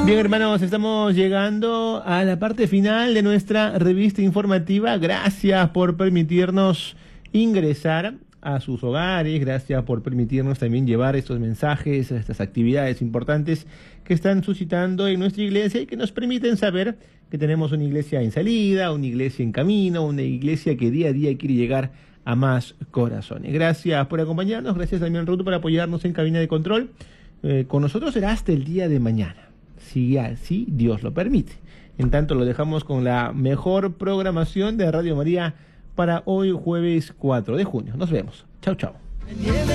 Bien, hermanos, estamos llegando a la parte final de nuestra revista informativa. Gracias por permitirnos ingresar a sus hogares, gracias por permitirnos también llevar estos mensajes, estas actividades importantes que están suscitando en nuestra iglesia y que nos permiten saber que tenemos una iglesia en salida, una iglesia en camino, una iglesia que día a día quiere llegar a más corazones. Gracias por acompañarnos, gracias también Ruth por apoyarnos en cabina de control. Con nosotros será hasta el día de mañana, si así Dios lo permite. En tanto, lo dejamos con la mejor programación de Radio María para hoy, jueves 4 de junio. Nos vemos. Chau, chau.